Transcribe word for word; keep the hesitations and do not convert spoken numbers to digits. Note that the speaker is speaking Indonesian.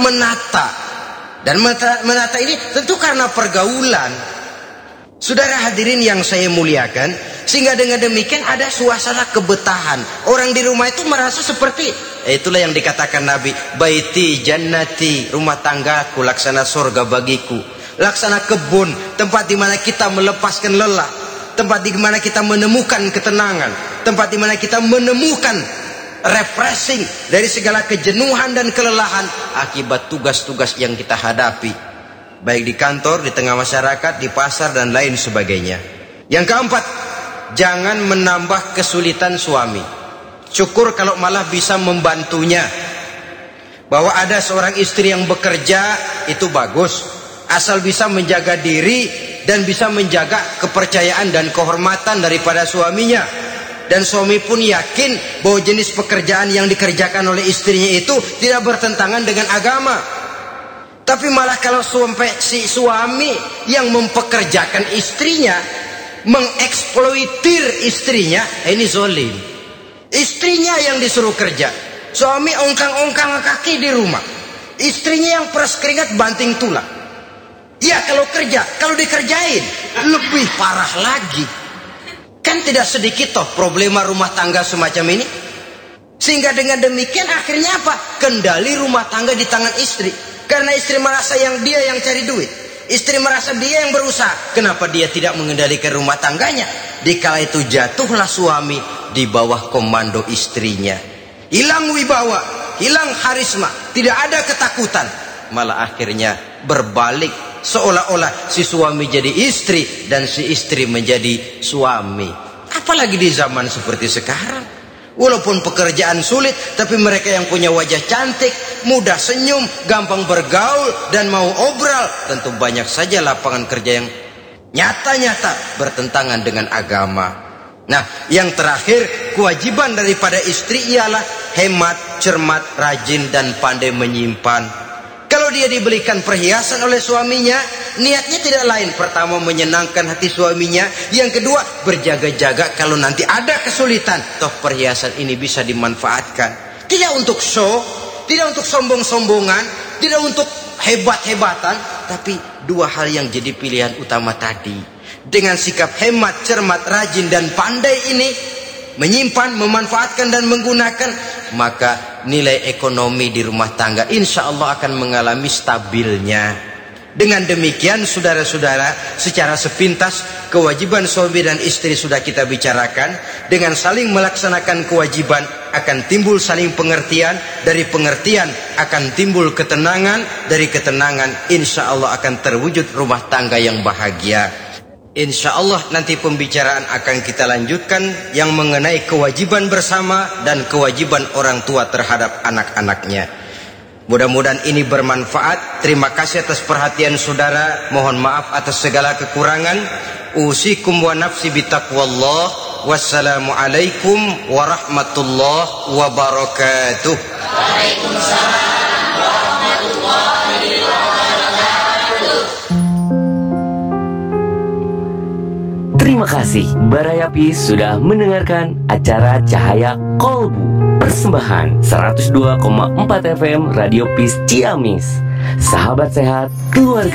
menata. Dan menata, menata ini tentu karena pergaulan. Saudara hadirin yang saya muliakan, sehingga dengan demikian ada suasana kebetahan. Orang di rumah itu merasa seperti, itulah yang dikatakan Nabi, baiti jannati, rumah tanggaku laksana surga bagiku. Laksana kebun, tempat di mana kita melepaskan lelah, tempat di mana kita menemukan ketenangan, tempat di mana kita menemukan refreshing dari segala kejenuhan dan kelelahan akibat tugas-tugas yang kita hadapi. Baik di kantor, di tengah masyarakat, di pasar, dan lain sebagainya. Yang keempat, jangan menambah kesulitan suami. Syukur kalau malah bisa membantunya. Bahwa ada seorang istri yang bekerja, itu bagus. Asal bisa menjaga diri dan bisa menjaga kepercayaan dan kehormatan daripada suaminya. Dan suami pun yakin bahwa jenis pekerjaan yang dikerjakan oleh istrinya itu tidak bertentangan dengan agama. Tapi malah kalau sampai si suami yang mempekerjakan istrinya, mengeksploitir istrinya, ini zolim. Istrinya yang disuruh kerja, suami ongkang-ongkang kaki di rumah, istrinya yang peras keringat banting tulang. Ya kalau kerja, kalau dikerjain lebih parah lagi. Kan tidak sedikit toh problema rumah tangga semacam ini. Sehingga dengan demikian akhirnya apa? Kendali rumah tangga di tangan istri. Karena istri merasa yang dia yang cari duit, istri merasa dia yang berusaha. Kenapa dia tidak mengendalikan rumah tangganya? Dikala itu jatuhlah suami di bawah komando istrinya. Hilang wibawa, hilang karisma, tidak ada ketakutan. Malah akhirnya berbalik, seolah-olah si suami jadi istri dan si istri menjadi suami. Apalagi di zaman seperti sekarang. Walaupun pekerjaan sulit, tapi mereka yang punya wajah cantik, mudah senyum, gampang bergaul, dan mau obral, tentu banyak saja lapangan kerja yang nyata-nyata bertentangan dengan agama. Nah, yang terakhir, kewajiban daripada istri ialah hemat, cermat, rajin, dan pandai menyimpan. Kalau dia dibelikan perhiasan oleh suaminya, niatnya tidak lain. Pertama, menyenangkan hati suaminya. Yang kedua, berjaga-jaga kalau nanti ada kesulitan, toh perhiasan ini bisa dimanfaatkan. Tidak untuk show, tidak untuk sombong-sombongan, tidak untuk hebat-hebatan, tapi dua hal yang jadi pilihan utama tadi. Dengan sikap hemat, cermat, rajin, dan pandai ini, menyimpan, memanfaatkan, dan menggunakan, maka nilai ekonomi di rumah tangga insya Allah akan mengalami stabilnya. Dengan demikian saudara-saudara, secara sepintas kewajiban suami dan istri sudah kita bicarakan. Dengan saling melaksanakan kewajiban akan timbul saling pengertian, dari pengertian akan timbul ketenangan, dari ketenangan insya Allah akan terwujud rumah tangga yang bahagia. Insya Allah nanti pembicaraan akan kita lanjutkan yang mengenai kewajiban bersama dan kewajiban orang tua terhadap anak-anaknya. Mudah-mudahan ini bermanfaat. Terima kasih atas perhatian saudara. Mohon maaf atas segala kekurangan. Usikum wa nafsi bitaqwallah. Wassalamualaikum warahmatullahi wabarakatuh. Waalaikumsalam warahmatullahi wabarakatuh. Terima kasih Barayapi sudah mendengarkan acara Cahaya Kolbu, persembahan seratus dua koma empat F M Radio Peace Ciamis. Sahabat sehat, keluarga